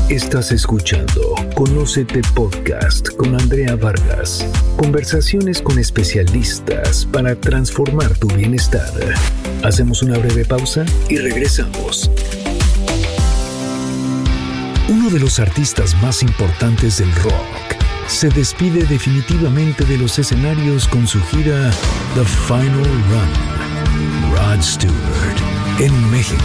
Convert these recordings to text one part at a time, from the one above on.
Estás escuchando Conócete Podcast con Andrea Vargas. Conversaciones con especialistas para transformar tu bienestar. Hacemos una breve pausa y regresamos. Uno de los artistas más importantes del rock se despide definitivamente de los escenarios con su gira The Final Run. Rod Stewart, en México.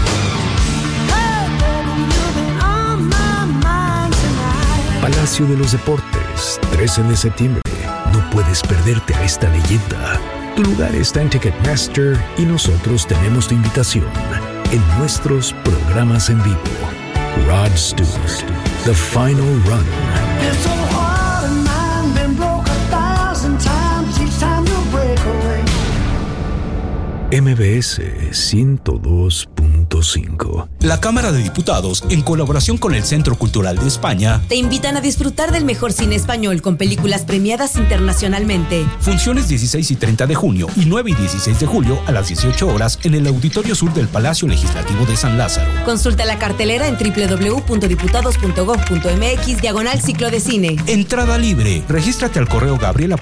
Palacio de los Deportes, 13 de septiembre. No puedes perderte a esta leyenda. Tu lugar está en Ticketmaster y nosotros tenemos tu invitación en nuestros programas en vivo. Rod Stewart, The Final Run. MBS 102.5. La Cámara de Diputados, en colaboración con el Centro Cultural de España, te invitan a disfrutar del mejor cine español con películas premiadas internacionalmente. Funciones 16 y 30 de junio y 9 y 16 de julio a las 18 horas en el Auditorio Sur del Palacio Legislativo de San Lázaro. Consulta la cartelera en www.diputados.gov.mx/ciclo de cine. Entrada libre. Regístrate al correo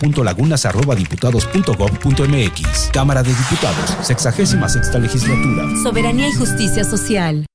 gabriela.lagunas@diputados.gov.mx. Cámara de Diputados, 66ª Legislatura. Soberanía y justicia social.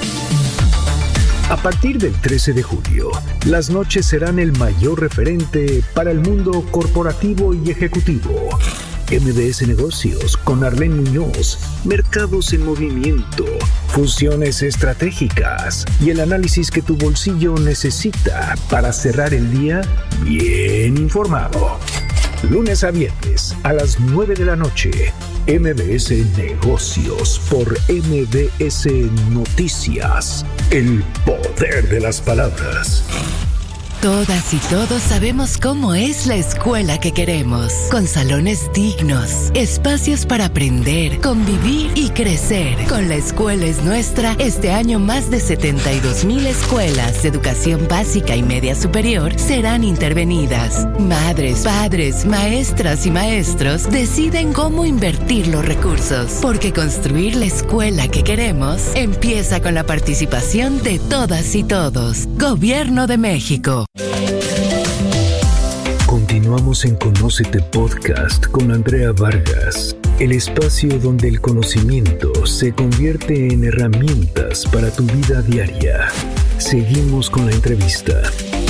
A partir del 13 de julio, las noches serán el mayor referente para el mundo corporativo y ejecutivo. MBS Negocios con Arlene Muñoz, mercados en movimiento, fusiones estratégicas y el análisis que tu bolsillo necesita para cerrar el día bien informado. Lunes a viernes a las 9 de la noche, MBS Negocios por MBS Noticias. El poder de las palabras. Todas y todos sabemos cómo es la escuela que queremos, con salones dignos, espacios para aprender, convivir y crecer. Con La Escuela es Nuestra, este año más de 72,000 escuelas de educación básica y media superior serán intervenidas. Madres, padres, maestras y maestros deciden cómo invertir los recursos, porque construir la escuela que queremos empieza con la participación de todas y todos. Gobierno de México. Continuamos en Conócete Podcast con Andrea Vargas, el espacio donde el conocimiento se convierte en herramientas para tu vida diaria. Seguimos con la entrevista.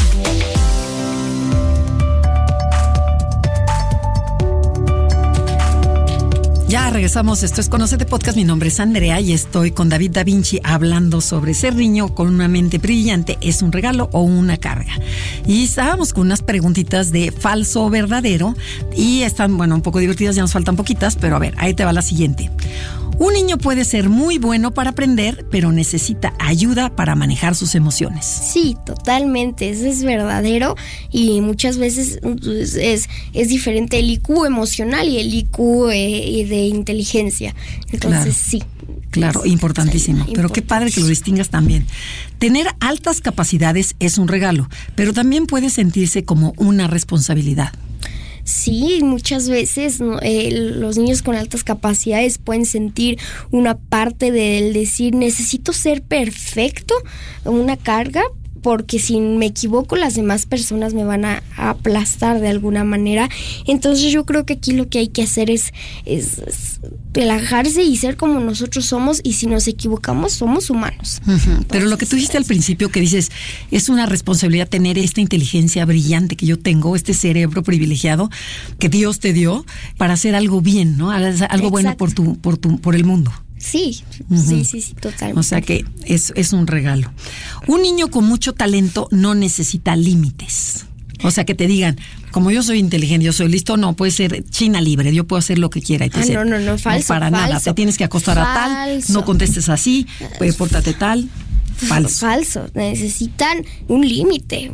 Ya regresamos, esto es Conócete Podcast, mi nombre es Andrea y estoy con David Da Vinci hablando sobre ser niño con una mente brillante, ¿es un regalo o una carga? Y estábamos con unas preguntitas de falso o verdadero y están, un poco divertidas, ya nos faltan poquitas, pero a ver, ahí te va la siguiente. Un niño puede ser muy bueno para aprender, pero necesita ayuda para manejar sus emociones. Sí, totalmente, eso es verdadero y muchas veces es diferente el IQ emocional y el IQ de inteligencia. Entonces, claro, sí. Claro, importantísimo. Pero qué padre que lo distingas también. Tener altas capacidades es un regalo, pero también puede sentirse como una responsabilidad. Sí, muchas veces los niños con altas capacidades pueden sentir una parte del decir necesito ser perfecto, una carga, porque si me equivoco las demás personas me van a aplastar de alguna manera. Entonces yo creo que aquí lo que hay que hacer es relajarse y ser como nosotros somos, y si nos equivocamos somos humanos. Uh-huh. Pero lo que tú dijiste al principio, que dices es una responsabilidad tener esta inteligencia brillante que yo tengo, este cerebro privilegiado que Dios te dio para hacer algo bien, ¿no? Algo Exacto. Bueno por el mundo. Sí, uh-huh. sí, totalmente. O sea que es un regalo. Un niño con mucho talento no necesita límites. O sea, que te digan, como yo soy inteligente, yo soy listo, no, puede ser China libre, yo puedo hacer lo que quiera. No, falso. No, para nada, te tienes que acostar a tal, no contestes así, pórtate tal. Falso. Necesitan un límite.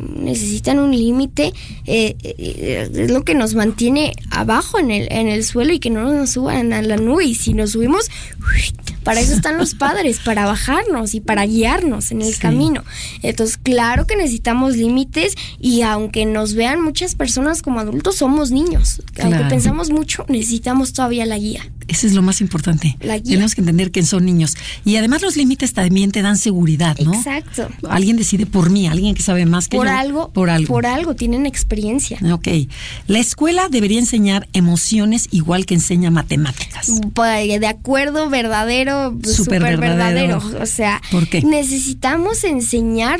Es lo que nos mantiene abajo en el suelo y que no nos suban a la nube. Y si nos subimos, para eso están los padres, para bajarnos y para guiarnos en el camino. Entonces, claro que necesitamos límites, y aunque nos vean muchas personas como adultos, somos niños. Claro. Aunque pensamos mucho, necesitamos todavía la guía. Eso es lo más importante. La guía. Tenemos que entender que son niños. Y además los límites también te dan seguridad, ¿no? Exacto. Alguien decide por mí, alguien que sabe más que yo. Por algo, tienen experiencia. Ok. La escuela debería enseñar emociones igual que enseña matemáticas. De acuerdo, verdadero, súper verdadero. O sea, ¿por qué? Necesitamos enseñar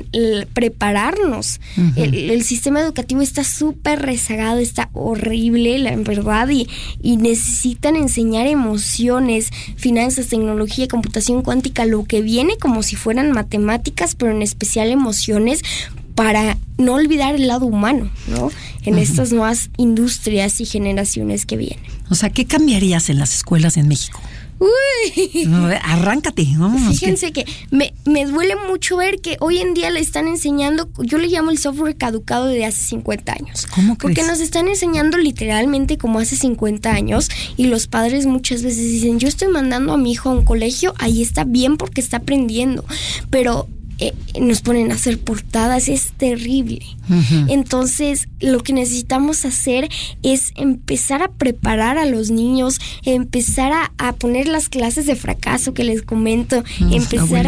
prepararnos. Uh-huh. El sistema educativo está súper rezagado, está horrible, la verdad, y necesitan enseñar emociones, finanzas, tecnología, computación cuántica, lo que viene como si fueran matemáticas, pero en especial emociones, para no olvidar el lado humano, ¿no? En estas nuevas industrias y generaciones que vienen. O sea, ¿qué cambiarías en las escuelas en México? Uy. No, arráncate, vamos. Fíjense que me duele mucho ver que hoy en día le están enseñando, yo le llamo el software caducado de hace 50 años. ¿Cómo crees? Porque nos están enseñando literalmente como hace 50 años y los padres muchas veces dicen, yo estoy mandando a mi hijo a un colegio, ahí está bien porque está aprendiendo, pero nos ponen a hacer portadas, es terrible. Uh-huh. Entonces, lo que necesitamos hacer es empezar a preparar a los niños, empezar a poner las clases de fracaso que les comento, empezar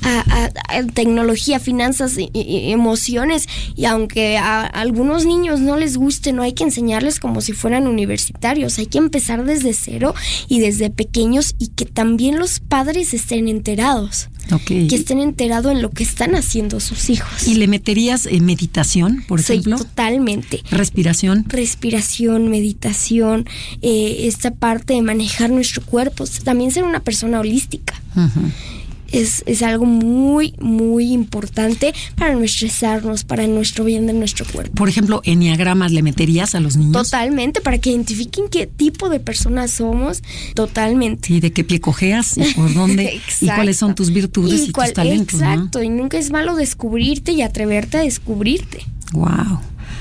a tecnología, finanzas, emociones, y aunque a algunos niños no les guste, no hay que enseñarles como si fueran universitarios, hay que empezar desde cero y desde pequeños, y que también los padres estén enterados. Okay. Que estén enterados en lo que están haciendo sus hijos. ¿Y le meterías meditación, por ejemplo? Sí, totalmente. Respiración, meditación, esta parte de manejar nuestro cuerpo, también ser una persona holística. Uh-huh. Es algo muy, muy importante para no estresarnos, para nuestro bien de nuestro cuerpo. Por ejemplo, ¿enneagramas le meterías a los niños? Totalmente, para que identifiquen qué tipo de personas somos, totalmente. ¿Y de qué pie cojeas? ¿Y por dónde? ¿Y cuáles son tus virtudes y tus talentos? Exacto, ¿no? Y nunca es malo descubrirte y atreverte a descubrirte. Wow.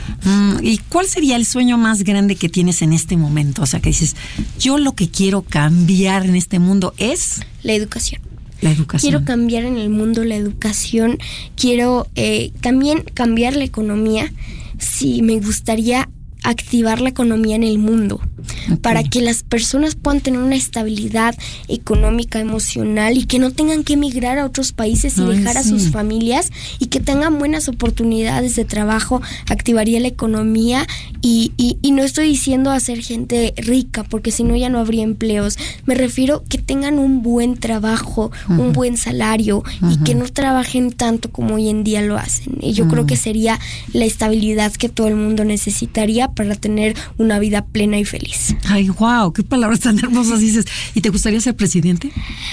¿Y cuál sería el sueño más grande que tienes en este momento? O sea, que dices, yo lo que quiero cambiar en este mundo es... La educación. La educación. Quiero cambiar en el mundo la educación, quiero también cambiar la economía. Sí, me gustaría activar la economía en el mundo, para que las personas puedan tener una estabilidad económica, emocional, y que no tengan que emigrar a otros países y dejar a sus familias, y que tengan buenas oportunidades de trabajo. Activaría la economía y no estoy diciendo hacer gente rica, porque si no ya no habría empleos. Me refiero que tengan un buen trabajo, un buen salario, y que no trabajen tanto como hoy en día lo hacen. Y yo creo que sería la estabilidad que todo el mundo necesitaría para tener una vida plena y feliz. Ay, wow, qué palabras tan hermosas dices. ¿Y te gustaría ser presidente?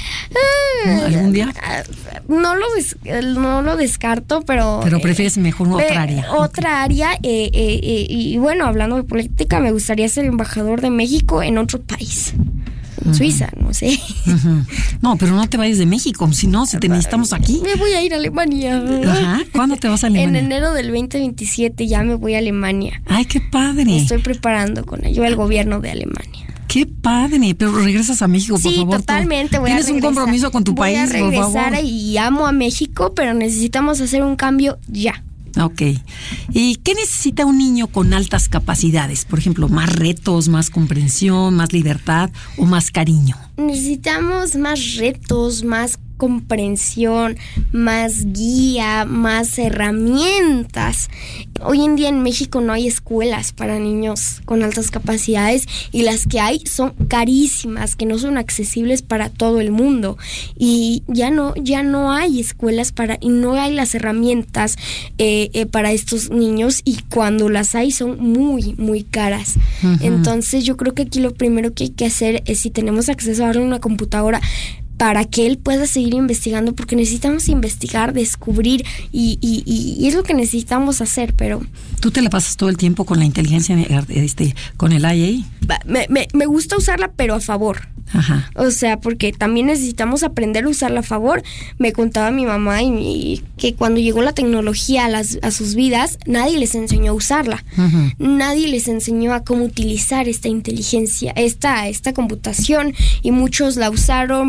¿Algún día? No lo descarto, pero... Pero prefieres mejor otra área. Otra área, y bueno, hablando de política, me gustaría ser embajador de México en otro país. Suiza, no sé. Uh-huh. No, pero no te vayas de México, si te necesitamos aquí. Me voy a ir a Alemania. Ajá. ¿Cuándo te vas a Alemania? En enero del 2027 ya me voy a Alemania. Ay, qué padre. Me estoy preparando con ayuda del gobierno de Alemania. Qué padre, pero regresas a México, por favor. Sí, totalmente. Tienes un compromiso con tu país, por favor. Voy a regresar y amo a México, pero necesitamos hacer un cambio ya. Ok. ¿Y qué necesita un niño con altas capacidades? Por ejemplo, más retos, más comprensión, más libertad o más cariño. Necesitamos más retos, más comprensión, más guía, más herramientas. Hoy en día en México no hay escuelas para niños con altas capacidades, y las que hay son carísimas, que no son accesibles para todo el mundo, y ya no hay escuelas y no hay las herramientas para estos niños, y cuando las hay son muy, muy caras. Uh-huh. Entonces yo creo que aquí lo primero que hay que hacer es, si tenemos acceso a darle una computadora, para que él pueda seguir investigando, porque necesitamos investigar, descubrir, y es lo que necesitamos hacer, pero... ¿Tú te la pasas todo el tiempo con la inteligencia, con el IA? Me gusta usarla, pero a favor. Ajá. O sea, porque también necesitamos aprender a usarla a favor. Me contaba mi mamá que cuando llegó la tecnología a sus vidas, nadie les enseñó a usarla. Uh-huh. Nadie les enseñó a cómo utilizar esta inteligencia, esta computación, y muchos la usaron bien,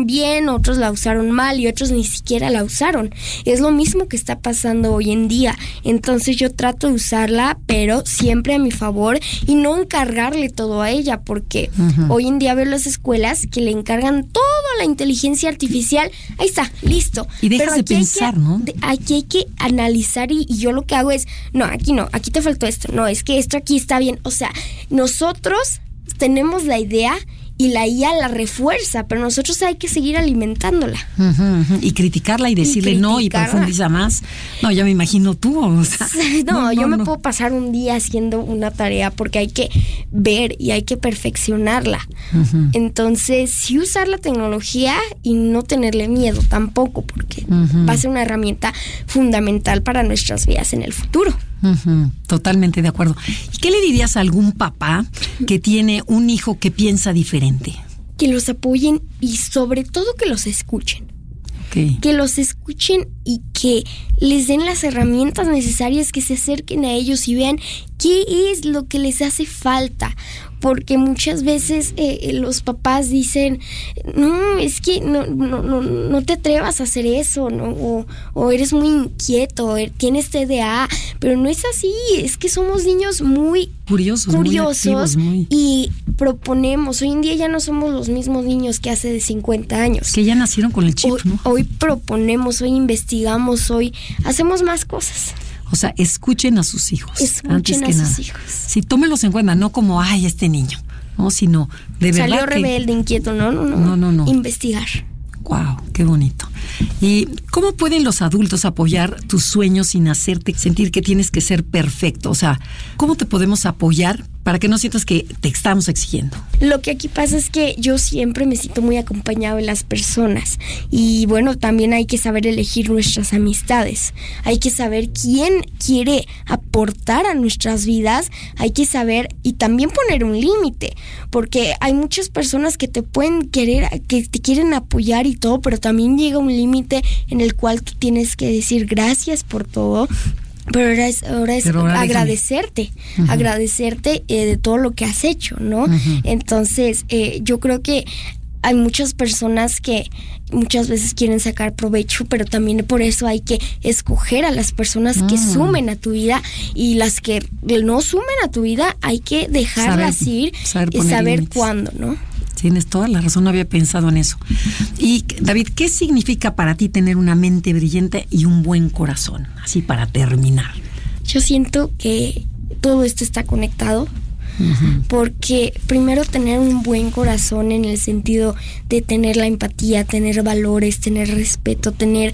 bien, otros la usaron mal y otros ni siquiera la usaron. Es lo mismo que está pasando hoy en día. Entonces yo trato de usarla, pero siempre a mi favor y no encargarle todo a ella, porque hoy en día veo las escuelas que le encargan toda la inteligencia artificial. Ahí está, listo. Y dejas de pensar, ¿no? Aquí hay que analizar y yo lo que hago es, no, aquí te faltó esto, no, es que esto aquí está bien. O sea, nosotros tenemos la idea y la IA la refuerza, pero nosotros hay que seguir alimentándola. Y criticarla y decirle no y profundiza más. No, ya me imagino tú. O sea, yo me puedo pasar un día haciendo una tarea porque hay que ver y hay que perfeccionarla. Entonces, sí usar la tecnología y no tenerle miedo tampoco, porque va a ser una herramienta fundamental para nuestras vidas en el futuro. Totalmente de acuerdo. ¿Y qué le dirías a algún papá que tiene un hijo que piensa diferente? Que los apoyen y sobre todo que los escuchen. Okay. Que los escuchen y que les den las herramientas necesarias, que se acerquen a ellos y vean qué es lo que les hace falta. Porque muchas veces los papás dicen, no, es que no te atrevas a hacer eso, ¿no? O eres muy inquieto, tienes TDA, pero no es así, es que somos niños muy curiosos muy activos, y proponemos. Hoy en día ya no somos los mismos niños que hace de 50 años. Que ya nacieron con el chip, ¿no? Hoy proponemos, hoy investigamos, hoy hacemos más cosas. O sea, escuchen a sus hijos. Escuchen a sus hijos. Sí, tómenlos en cuenta, no como, ay, este niño, no, sino de verdad. Salió rebelde, inquieto, no. Investigar. Wow, qué bonito. ¿Y cómo pueden los adultos apoyar tus sueños sin hacerte sentir que tienes que ser perfecto? O sea, ¿cómo te podemos apoyar para que no sientas que te estamos exigiendo? Lo que aquí pasa es que yo siempre me siento muy acompañado de las personas. Y bueno, también hay que saber elegir nuestras amistades. Hay que saber quién quiere aportar a nuestras vidas. Hay que saber y también poner un límite. Porque hay muchas personas que te pueden querer, que te quieren apoyar y todo, pero también llega un límite en el cual tú tienes que decir gracias por todo. Pero ahora es agradecerte, agradecerte de todo lo que has hecho, ¿no? Entonces, yo creo que hay muchas personas que muchas veces quieren sacar provecho, pero también por eso hay que escoger a las personas que sumen a tu vida, y las que no sumen a tu vida hay que dejarlas ir y saber cuándo, ¿no? Tienes toda la razón, no había pensado en eso. Y David, ¿qué significa para ti tener una mente brillante y un buen corazón? Así para terminar. Yo siento que todo esto está conectado. Porque primero tener un buen corazón en el sentido de tener la empatía, tener valores, tener respeto, tener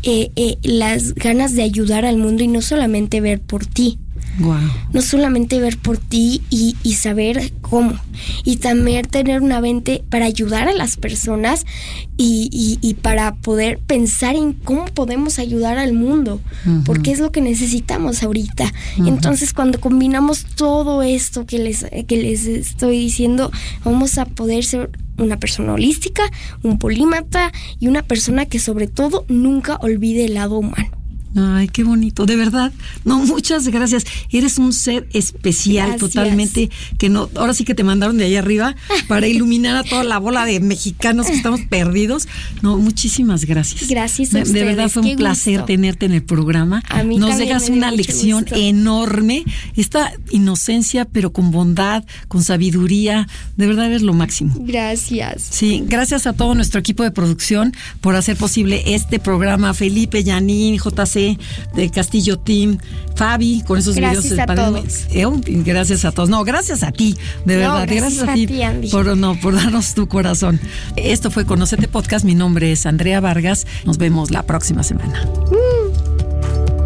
las ganas de ayudar al mundo y no solamente ver por ti. Wow. No solamente ver por ti y saber cómo, y también tener una mente para ayudar a las personas y para poder pensar en cómo podemos ayudar al mundo, porque es lo que necesitamos ahorita. Entonces, cuando combinamos todo esto que les estoy diciendo, vamos a poder ser una persona holística, un polímata y una persona que sobre todo nunca olvide el lado humano. Ay, qué bonito, de verdad. No, muchas gracias. Eres un ser especial. Gracias. Totalmente, que no, ahora sí que te mandaron de ahí arriba para iluminar a toda la bola de mexicanos que estamos perdidos. No, muchísimas gracias. Gracias a ustedes. De verdad fue un placer tenerte en el programa. A mí nos dejas una lección enorme. Esta inocencia, pero con bondad, con sabiduría. De verdad eres lo máximo. Gracias. Sí, gracias a todo nuestro equipo de producción por hacer posible este programa. Felipe, Yanin, JC de Castillo Team, Fabi, con esos gracias videos. Gracias a todos. Gracias a todos. No, gracias a ti, de verdad. Gracias a ti, Andy. por darnos tu corazón. Esto fue Conócete Podcast. Mi nombre es Andrea Vargas. Nos vemos la próxima semana.